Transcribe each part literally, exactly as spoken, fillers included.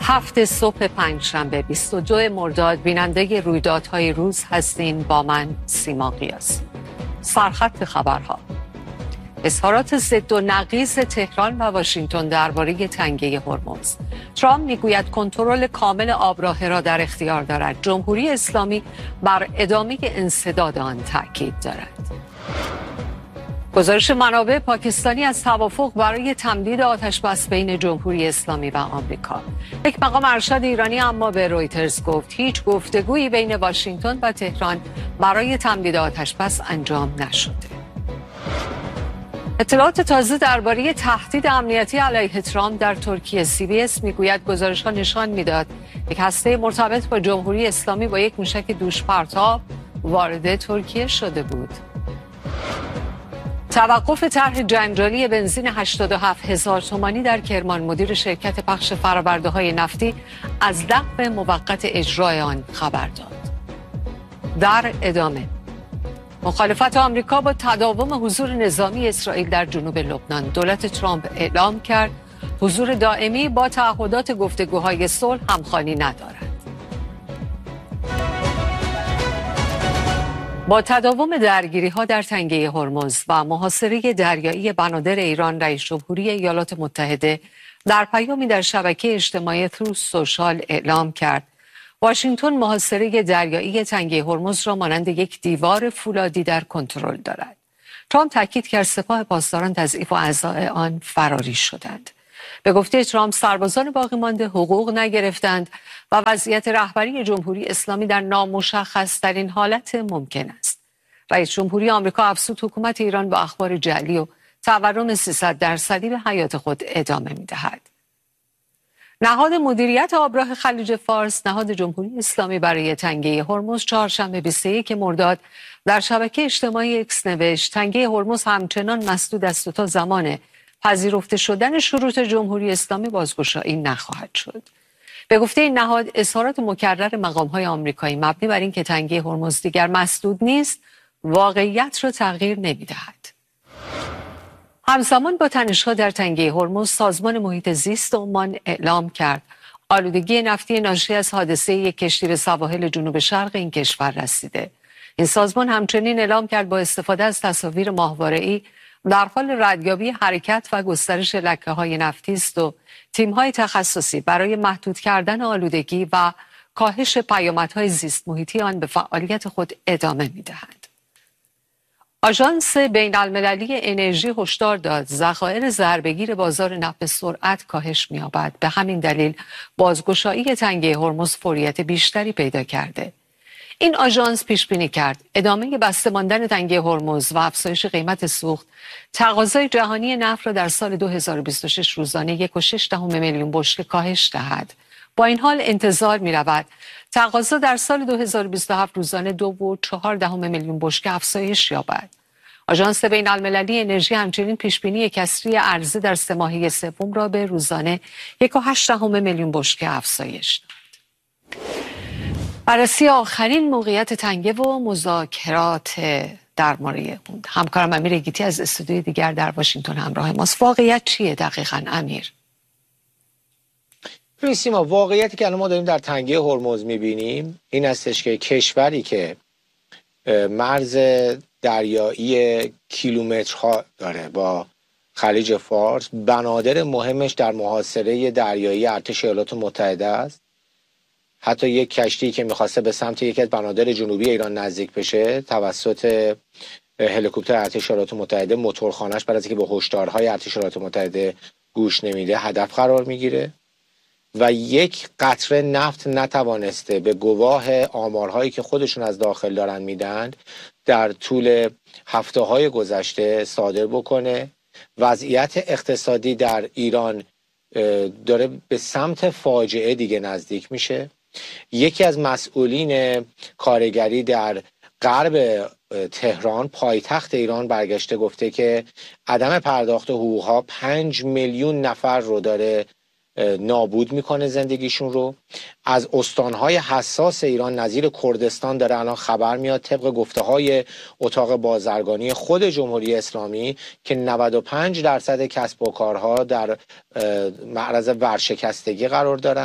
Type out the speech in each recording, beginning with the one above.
هفت صبح پنجشنبه بیست و دو مرداد بیننده رویدادهای روز هستین با من سیما قیاسی. سرخط خبرها: اظهارات ضد و نقیض تهران و واشنگتن درباره تنگه هرمز. ترامپ میگوید کنترل کامل آبراهه را در اختیار دارد. جمهوری اسلامی بر ادامه انسداد آن تاکید دارد. گزارش منابع پاکستانی از توافق برای تمدید آتش‌بس بین جمهوری اسلامی و آمریکا. یک مقام ارشد ایرانی اما به رویترز گفت هیچ گفتگویی بین واشنگتن و تهران برای تمدید آتش‌بس انجام نشده. اطلاعات تازه درباره تهدید امنیتی علیه ترامپ در ترکیه. سی بی اس میگوید گزارش‌ها نشان میداد یک هسته مرتبط با جمهوری اسلامی با یک موشک دوش پرتاب وارد ترکیه شده بود. توقف طرح جنجالی بنزین هشتاد و هفت هزار تومانی در کرمان. مدیر شرکت پخش فرآورده‌های نفتی از لغو موقت اجرای آن خبر داد. در ادامه، مخالفت آمریکا با تداوم حضور نظامی اسرائیل در جنوب لبنان. دولت ترامپ اعلام کرد حضور دائمی با تعهدات گفتگوهای صلح همخوانی ندارد. با تداوم درگیری‌ها در تنگه هرمز و محاصره دریایی بنادر ایران، رئیس جمهوری ایالات متحده در پیامی در شبکه اجتماعی تروث سوشال اعلام کرد واشنگتن محاصره دریایی تنگه هرمز را مانند یک دیوار فولادی در کنترل دارد. ترامپ تاکید کرد سپاه پاسداران تضعیف و اعضای آن فراری شدند. به گفته ترامپ سربازان باقی مانده حقوق نگرفتند و وضعیت رهبری جمهوری اسلامی در نامشخص ترین حالت ممکن است. رئیس جمهوری آمریکا افزود حکومت ایران با اخبار جعلی و تورم سیصد درصدی به حیات خود ادامه می‌دهد. نهاد مدیریت آبراه خلیج فارس، نهاد جمهوری اسلامی برای تنگه هرمز، چهارشنبه بیست و یک مرداد در شبکه اجتماعی اکس نوشت تنگه هرمز همچنان مسدود است و تا زمان پذیرفته شدن شروط جمهوری اسلامی بازگشایی نخواهد شد. به گفته این نهاد، اظهارات مکرر مقام‌های آمریکایی مبنی بر اینکه تنگه هرمز دیگر مسدود نیست، واقعیت را تغییر نمی‌دهد. همزمان با تنش‌ها در تنگه هرمز، سازمان محیط زیست عمان اعلام کرد آلودگی نفتی ناشی از حادثه یک کشتی به سواحل جنوب شرق این کشور رسیده. این سازمان همچنین اعلام کرد با استفاده از تصاویر ماهواره‌ای در حال ردیابی حرکت و گسترش لکه‌های نفتی است و تیم‌های تخصصی برای محدود کردن آلودگی و کاهش پیامدهای زیست محیطی آن به فعالیت خود ادامه می‌دهند. آژانس بین‌المللی انرژی هشدار داد ذخایر ضربه‌گیر بازار نفت به سرعت کاهش می‌یابد. به همین دلیل بازگشایی تنگه هرمز فوریت بیشتری پیدا کرده. این آژانس پیش بینی کرد ادامه بسته ماندن تنگه هرمز و افزایش قیمت سوخت تقاضای جهانی نفت را در سال دو هزار و بیست و شش روزانه یک و شش دهم میلیون بشکه کاهش دهد. با این حال انتظار می رود تقاضا در سال دو هزار و بیست و هفت روزانه دو و چهار دهم میلیون بشکه افزایش یابد. آژانس بین‌المللی انرژی همچنین پیش بینی کسری عرضه در سه ماهه سوم را به روزانه یک و هشت دهم میلیون بشکه افزایش داد. بررسی آخرین موقعیت تنگه و مذاکرات درباره اون. همکارم امیر گیتی از استودیوی دیگر در واشنگتن همراه ماست. واقعیت چیه دقیقاً امیر؟ سیما، واقعیتی که الان ما داریم در تنگه هرمز می‌بینیم این هستش که کشوری که مرز دریایی کیلومترها داره با خلیج فارس، بنادر مهمش در محاصره دریایی ارتش ایالات متحده است. حتی یک کشتی که میخواسته به سمت یکی از بنادر جنوبی ایران نزدیک بشه توسط هلیکوپتر ارتش ایالات متحده، موتورخانه‌اش بعد از اینکه به هشدارهای ارتش ایالات متحده گوش نمیده هدف قرار میگیره و یک قطره نفت نتوانسته به گواه آمارهایی که خودشون از داخل دارن میدن در طول هفته های گذشته صادر بکنه. وضعیت اقتصادی در ایران داره به سمت فاجعه دیگه نزدیک میشه. یکی از مسئولین کارگری در غرب تهران، پایتخت ایران، برگشته گفته که عدم پرداخت حقوقها پنج میلیون نفر رو داره نابود میکنه زندگیشون رو. از استانهای حساس ایران نظیر کردستان داره الان خبر میاد طبق گفته های اتاق بازرگانی خود جمهوری اسلامی که نود و پنج درصد کسب و کارها در معرض ورشکستگی قرار دارند.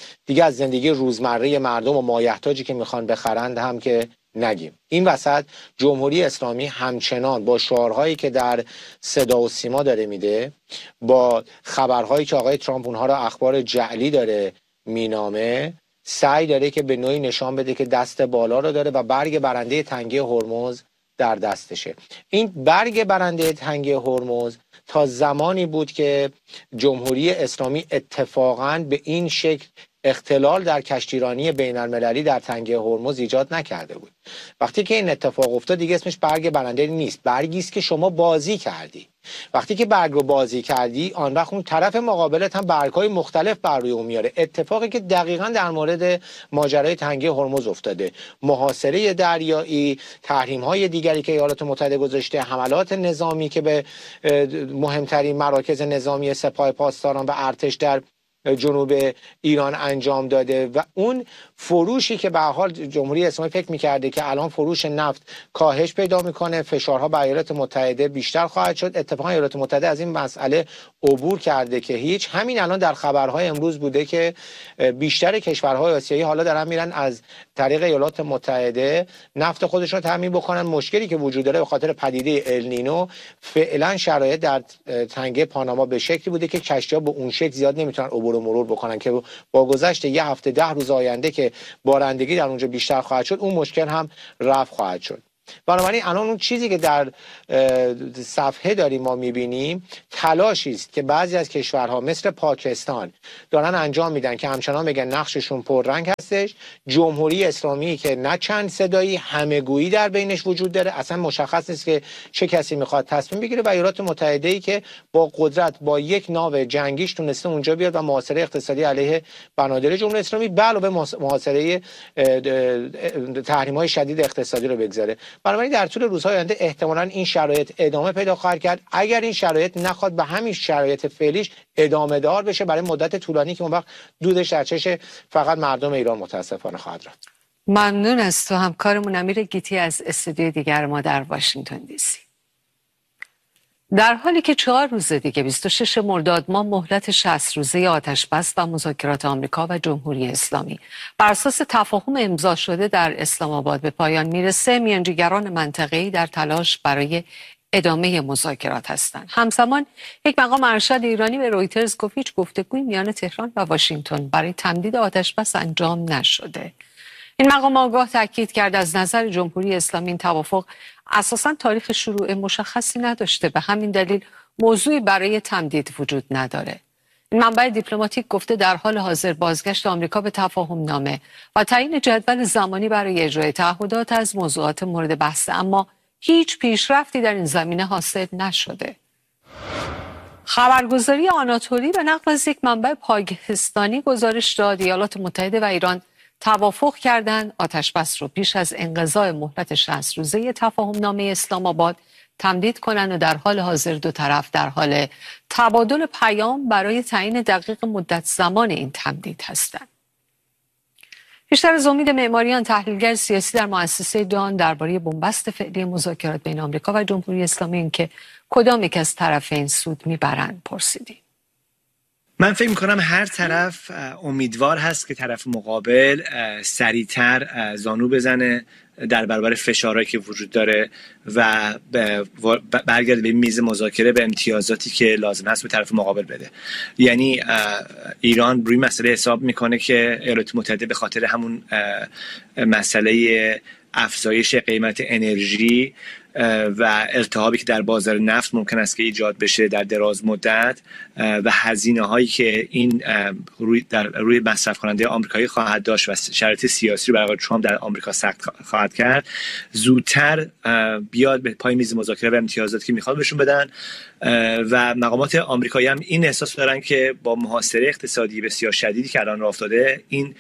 دیگه از زندگی روزمره مردم و مایحتاجی که میخوان بخرند هم که نگیم. این وسط جمهوری اسلامی همچنان با شعارهایی که در صدا و سیما داره میده، با خبرهایی که آقای ترامپ اونها رو اخبار جعلی داره مینامه، سعی داره که به نوعی نشان بده که دست بالا رو داره و برگ برنده تنگه هرمز در دستشه. این برگ برنده تنگه هرمز تا زمانی بود که جمهوری اسلامی اتفاقاً به این شکل اختلال در کشتیرانی بین المللی در تنگه هرمز ایجاد نکرده بود. وقتی که این اتفاق افتاد دیگه اسمش برگ برنده نیست، برگی است که شما بازی کردی. وقتی که برگ رو بازی کردی، آن وقت اون طرف مقابلت هم برگ‌های مختلف بر روی اون میاره. اتفاقی که دقیقاً در مورد ماجرای تنگه هرمز افتاده، محاصره دریایی، تحریم‌های دیگری که ایالات متحده گذاشته، حملات نظامی که به مهمترین مراکز نظامی سپاه پاسداران و ارتش در جنوب ایران انجام داده و اون فروشی که به حال جمهوری اسلامی فکر می‌کرده که الان فروش نفت کاهش پیدا میکنه، فشارها بر ایالات متحده بیشتر خواهد شد. اتفاقا ایالات متحده از این مسئله عبور کرده که هیچ. همین الان در خبرهای امروز بوده که بیشتر کشورهای آسیایی حالا دارن میرن از طریق ایالات متحده نفت خودشون رو تامین بکنن. مشکلی که وجود داره به خاطر پدیده النینو، فعلا شرایط در تنگه پاناما به شکلی بوده که کشتی‌ها به اون شکل زیاد نمیتونن عبور و مرور بکنن که با گذشت یه هفته ده روز آینده که بارندگی در اونجا بیشتر خواهد شد اون مشکل هم رفع خواهد شد. بنابراین الان اون چیزی که در صفحه داریم ما میبینیم تلاشی است که بعضی از کشورها مثل پاکستان دارن انجام میدن که همچنان میگن نقششون پررنگ هستش. جمهوری اسلامی که نه چند صدایی همه‌گویی در بینش وجود داره، اصلا مشخص نیست که چه کسی میخواد تصمیم بگیره، و ایالات متحده ای که با قدرت با یک ناو جنگیش تونسته اونجا بیاد و محاصره اقتصادی علیه بنادر جمهوری اسلامی به علاوه محاصره تحریم‌های شدید اقتصادی رو بگذاره. بنابراین در طول روزهای آینده احتمالاً این شرایط ادامه پیدا خواهد کرد، اگر این شرایط نخواد به همین شرایط فعلیش ادامه دار بشه برای مدت طولانی که اون وقت دودش در چش فقط مردم ایران متاسفانه خواهد رفت. ممنون از تو همکارمون امیر گیتی از استودیوی دیگر ما در واشنگتن دی سی. در حالی که چهار روز دیگه بیست و شش مرداد ماه مهلت شصت روزه آتش بس و مذاکرات آمریکا و جمهوری اسلامی بر اساس تفاهم امضا شده در اسلام آباد به پایان میرسه، میانجیگران منطقه‌ای در تلاش برای ادامه مذاکرات هستند. همزمان یک مقام ارشد ایرانی به رویترز گفت هیچ گفتگوی میان تهران و واشنگتن برای تمدید آتش بس انجام نشده. این مقام آگاه تاکید کرد از نظر جمهوری اسلامی این توافق اساساً تاریخ شروع مشخصی نداشته، به همین دلیل موضوعی برای تمدید وجود نداره. این منبع دیپلماتیک گفته در حال حاضر بازگشت آمریکا به تفاهم نامه و تعیین جدول زمانی برای اجرای تعهدات از موضوعات مورد بحث، اما هیچ پیشرفتی در این زمینه حاصل نشده. خبرگزاری آناتولی به نقل از یک منبع پاکستانی گزارش داد ایالات متحده و ایران توافق کردند آتش بس رو پیش از انقضای مهلت شصت روزه تفاهم نامه اسلام آباد تمدید کنند و در حال حاضر دو طرف در حال تبادل پیام برای تعیین دقیق مدت زمان این تمدید هستند. بیشتر از امید معماریان، تحلیلگر سیاسی در مؤسسه دان، درباره بنبست فعلی مذاکرات بین آمریکا و جمهوری اسلامی این که کدام یک از طرفین سود میبرند پرسیدیم. من فکر میکنم هر طرف امیدوار هست که طرف مقابل سریعتر زانو بزنه در برابر فشارهایی که وجود داره و برگرده به میز مذاکره به امتیازاتی که لازم هست به طرف مقابل بده. یعنی ایران روی مسئله حساب میکنه که ایالات متحده به خاطر همون مسئله افزایش قیمت انرژی و التهابی که در بازار نفت ممکن است که ایجاد بشه در دراز مدت و هزینه هایی که این روی در روی مصرف کننده آمریکایی خواهد داشت و شرایط سیاسی رو برای ترامپ در آمریکا سخت خواهد کرد، زودتر بیاد به پای میز مذاکره و امتیازاتی که میخواد بهشون بدن. و مقامات آمریکایی هم این احساس دارن که با محاصره اقتصادی بسیار شدیدی که الان راه افتاده، این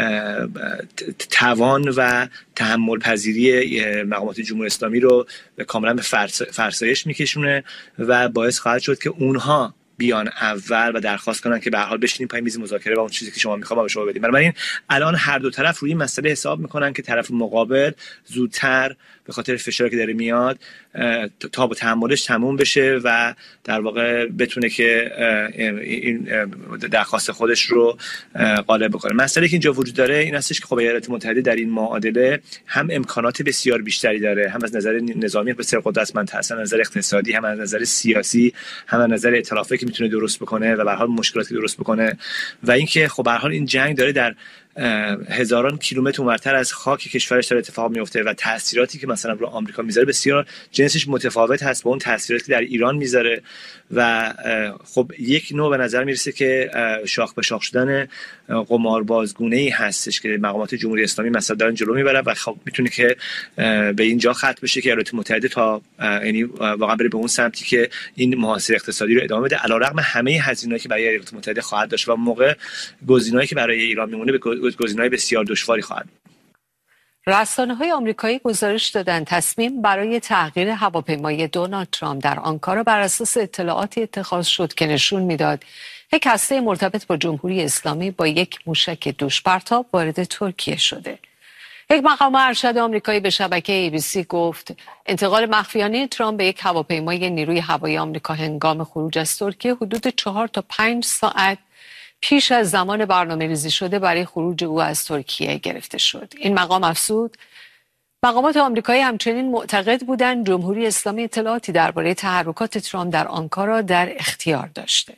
توان و تحمل پذیری مقامات جمهوری اسلامی رو کاملا به فرسایش میکشونه و باعث خواهد شد که اونها بیان اول و درخواست کنن که به هر حال بشینیم پای میز مذاکره و اون چیزی که شما میخوام به شما بدیم. بنابراین الان هر دو طرف روی این مسئله حساب میکنن که طرف مقابل زودتر به خاطر فشاری که داره میاد تا با تحملش تموم بشه و در واقع بتونه که این درخواست خودش رو غالب بکنه. مسئله که اینجا وجود داره این هستش که خب ایالات متحده در این معادله هم امکانات بسیار بیشتری داره، هم از نظر نظامی بسیار قدرتمند هست، هم از نظر اقتصادی، هم از نظر سیاسی، هم از نظر ائتلافی که میتونه درست بکنه و به هر حال مشکلاتی درست بکنه و اینکه خب به هر حال این جنگ داره در هزاران کیلومتر اونورتر از خاک کشورش داره اتفاق میفته و تاثیراتی که مثلا رو آمریکا میذاره بسیار جنسش متفاوت هست با اون تاثیراتی که در ایران میذاره و خب یک نوع به نظر میرسه که شاخ به شاخ شدن قماربازگونه‌ای هستش که مقامات جمهوری اسلامی مثلا دارن جلو میبرن و خب میتونه که به اینجا ختم بشه که ایالات متحده تا یعنی واقعا بره به اون سمتی که این محاصره اقتصادی رو ادامه بده علیرغم همه هزینه‌ای که برای ایالات متحده خواهد داشت و موقع گزینه‌ای که برای ایران میمونه به گزینه‌های بسیار دشواری خواهد. رسانه‌های آمریکایی گزارش دادند تصمیم برای تغییر هواپیمای دونالد ترامپ در آنکارا بر اساس اطلاعاتی اتخاذ شد که نشون میداد یک هسته مرتبط با جمهوری اسلامی با یک موشک دوش پرتاب وارد ترکیه شده. یک مقام ارشد آمریکایی به شبکه ای بی سی گفت انتقال مخفیانه ترامپ به یک هواپیمای نیروی هوایی آمریکا هنگام خروج از ترکیه حدود چهار تا پنج ساعت پیش از زمان برنامه‌ریزی شده برای خروج او از ترکیه گرفته شد. این مقام افزود مقامات آمریکایی همچنین معتقد بودند جمهوری اسلامی اطلاعاتی درباره تحرکات ترامپ در آنکارا در اختیار داشته.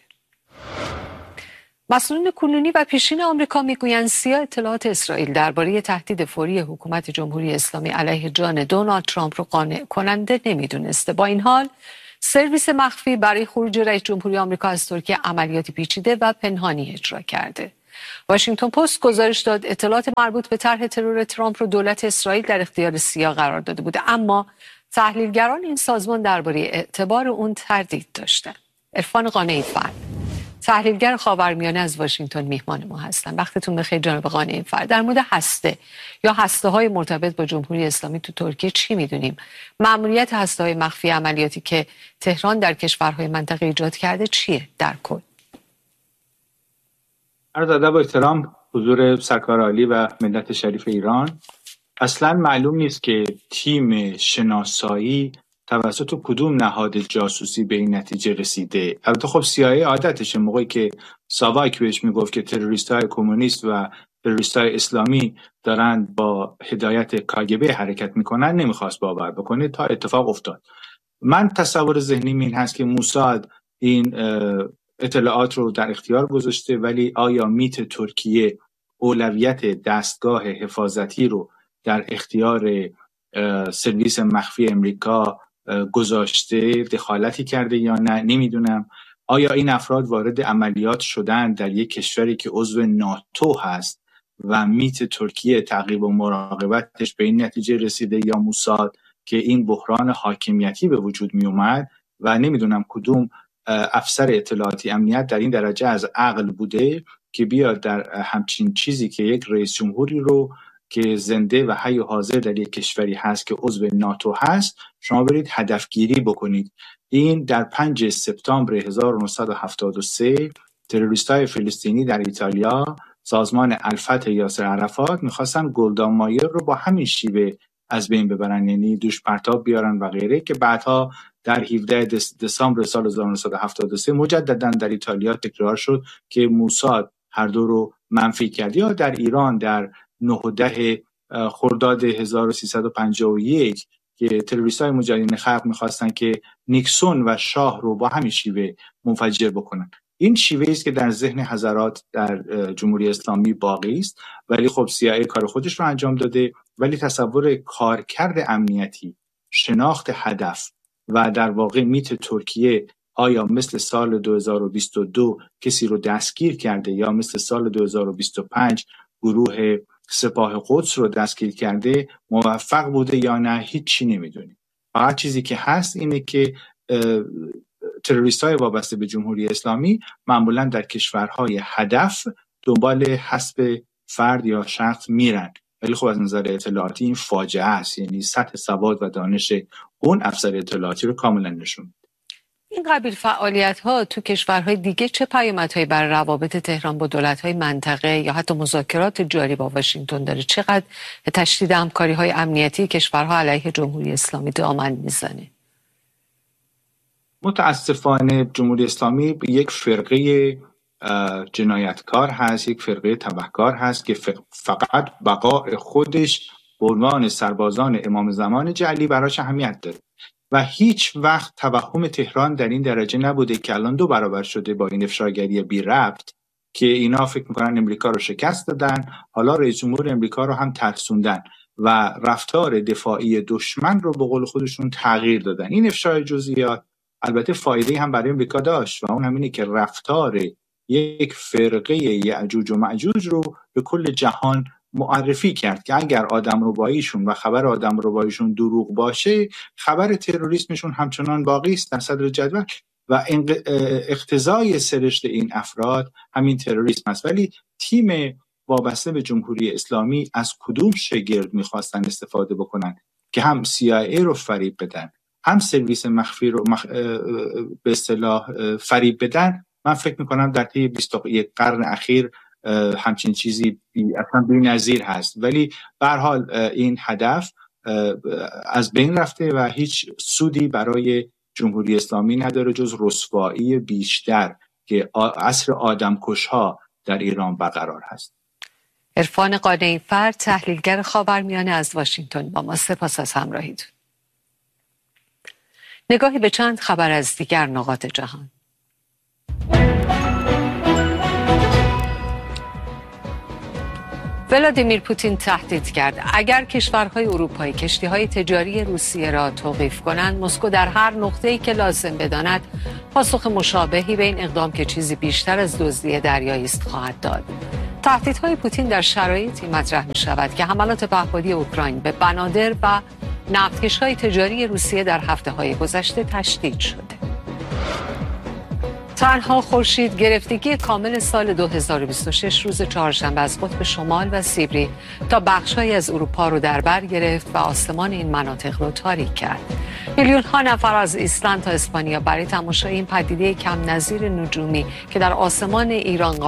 مسئولین کنونی و پیشین آمریکا میگویند سیا اطلاعات اسرائیل درباره تهدید فوری حکومت جمهوری اسلامی علیه جان دونالد ترامپ رو قانع کننده نمیدونسته. با این حال سرویس مخفی برای خروج رئیس جمهوری آمریکا از ترکیه عملیاتی پیچیده و پنهانی اجرا کرده. واشنگتن پست گزارش داد اطلاعات مربوط به طرح ترور ترامپ رو دولت اسرائیل در اختیار سیا قرار داده بوده، اما تحلیلگران این سازمان درباره اعتبار اون تردید داشتند. عرفان قانعی فرد، تحلیلگر خاورمیانه از واشنگتن میهمان ما هستن. وقتتون بخیر جناب قانعی فرد. در مورد هسته یا هسته‌های مرتبط با جمهوری اسلامی تو ترکیه چی میدونیم؟ مأموریت هسته‌های مخفی عملیاتی که تهران در کشورهای منطقه ایجاد کرده چیه در کل؟ عرض ادب و احترام حضور سرکار عالی و ملت شریف ایران. اصلا معلوم نیست که تیم شناسایی توسط کدوم نهاد جاسوسی به این نتیجه رسیده. البته خب سی‌آی‌ای عادتشه موقعی که ساواک بهش میگفت که تروریست‌های کمونیست و تروریست‌های اسلامی دارن با هدایت کاگبه حرکت میکنن نمیخواست باور بکنه تا اتفاق افتاد. من تصور ذهنی این هست که موساد این اطلاعات رو در اختیار گذاشته، ولی آیا میت ترکیه اولویت دستگاه حفاظتی رو در اختیار سرویس مخفی امریکا گذاشته، دخالتی کرده یا نه نمیدونم. آیا این افراد وارد عملیات شدن در یک کشوری که عضو ناتو هست و میت ترکیه تعقیب و مراقبتش به این نتیجه رسیده یا موساد که این بحران حاکمیتی به وجود می اومد و نمیدونم کدوم افسر اطلاعاتی امنیت در این درجه از عقل بوده که بیاد در همچین چیزی که یک رئیس جمهوری رو که زنده و حی و حاضر در یک کشوری هست که عضو ناتو هست شما برید هدفگیری بکنید. این در پنجم سپتامبر هزار و نهصد و هفتاد و سه تروریستای فلسطینی در ایتالیا سازمان الفتح یاسر عرفات میخواستن گلدا مایر رو با همین شیوه از بین ببرن، یعنی دوش پرتاب بیارن و غیره، که بعدها در هفدهم دسامبر سال هزار و نهصد و هفتاد و سه مجددا در ایتالیا تکرار شد که موساد هر دو رو منفی کرد. یا در ایران در نه و ده خرداد هزار و سیصد و پنجاه و یک که تروریستای مجاهدین خلق میخواستن که نیکسون و شاه رو با همین شیوه منفجر بکنن. این شیوه است که در ذهن حضرات در جمهوری اسلامی باقی است، ولی خب سی‌آی‌ای کار خودش رو انجام داده، ولی تصور کارکرد امنیتی، شناخت هدف و در واقع میت ترکیه آیا مثل سال دو هزار و بیست و دو کسی رو دستگیر کرده یا مثل سال دو هزار و بیست و پنج گروه سپاه قدس رو دستگیر کرده موفق بوده یا نه هیچی نمیدونیم. فقط چیزی که هست اینه که تروریست‌های وابسته به جمهوری اسلامی معمولاً در کشورهای هدف دنبال حسب فرد یا شخص میرن، ولی خب از نظر اطلاعاتی این فاجعه است، یعنی سطح سواد و دانش اون افسر اطلاعاتی رو کاملا نشون میده. این قبیل فعالیت ها تو کشورهای دیگه چه پیامدهایی بر روابط تهران با دولت‌های منطقه یا حتی مذاکرات جاری با واشنگتن داره؟ چقدر تشدید همکاری‌های امنیتی کشورها علیه جمهوری اسلامی دامن میزنه؟ متاسفانه جمهوری اسلامی یک فرقه جنایتکار هست، یک فرقه تبهکار هست که فقط بقای خودش به عنوان سربازان امام زمان جعلی براش اهمیت داره و هیچ وقت توهم تهران در این درجه نبوده که الان دو برابر شده با این افشاگری بی ربط که اینا فکر میکنن امریکا رو شکست دادن، حالا رئیس جمهور امریکا رو هم ترسوندن و رفتار دفاعی دشمن رو به قول خودشون تغییر دادن. این افشای جزئیات البته فایده هم برای امریکا داشت و اون همینه که رفتار یک فرقه یأجوج و مأجوج رو به کل جهان معرفی کرد که اگر آدم رباییشون و خبر آدم رباییشون دروغ باشه، خبر تروریسمشون همچنان باقی است در صدر جدول و اقتضای سرشت این افراد همین تروریسم است. ولی تیم وابسته به جمهوری اسلامی از کدوم شگرد میخواستن استفاده بکنن که هم سی آی ای رو فریب بدن، هم سرویس مخفی رو مخ... به اصطلاح فریب بدن؟ من فکر میکنم در طی بیست و یک قرن اخیر همچین چیزی بی اصلا بی‌نظیر هست، ولی به هر حال این هدف از بین رفته و هیچ سودی برای جمهوری اسلامی نداره جز رسوایی بیشتر که عصر آدمکش‌ها در ایران برقرار هست. عرفان قانعی‌فر، تحلیلگر خاورمیانه از واشنگتن، با ما. سپاس از همراهیتون. نگاهی به چند خبر از دیگر نقاط جهان. ولادیمیر پوتین تهدید کرد اگر کشورهای اروپایی کشتی‌های تجاری روسیه را توقیف کنند، مسکو در هر نقطه‌ای که لازم بداند پاسخ مشابهی به این اقدام که چیزی بیشتر از دزدی دریایی است خواهد داد. تهدیدهای پوتین در شرایطی مطرح می‌شود که حملات پهپادی اوکراین به بنادر و نفتکش‌های تجاری روسیه در هفته‌های گذشته تشدید شده. تنها خورشید گرفتگی کامل سال دو هزار و بیست و شش روز چهارشنبه از قطب شمال و سیبری تا بخش‌هایی از اروپا رو در بر گرفت و آسمان این مناطق رو تاریک کرد. میلیون‌ها نفر از ایسلند تا اسپانیا برای تماشای این پدیده کم نظیر نجومی که در آسمان ایران